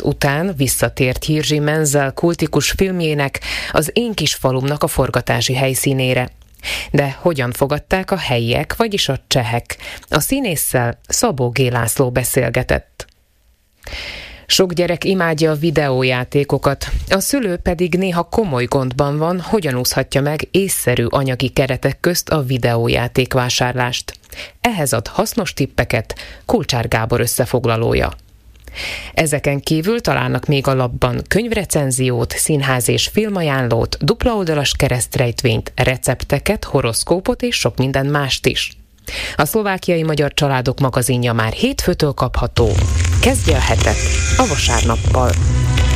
után visszatért Jiří Menzel kultikus filmjének, az Én kis falumnak a forgatási helyszínére. De hogyan fogadták a helyiek, vagyis a csehek? A színésszel Szabó G. László beszélgetett. Sok gyerek imádja a videójátékokat, a szülő pedig néha komoly gondban van, hogyan úszhatja meg észszerű anyagi keretek közt a videójátékvásárlást. Ehhez ad hasznos tippeket Kulcsár Gábor összefoglalója. Ezeken kívül találnak még a lapban könyvrecenziót, színház és filmajánlót, dupla oldalas keresztrejtvényt, recepteket, horoszkópot és sok minden mást is. A Szlovákiai Magyar Családok magazinja már hétfőtől kapható. Kezdje a hetet a vasárnappal.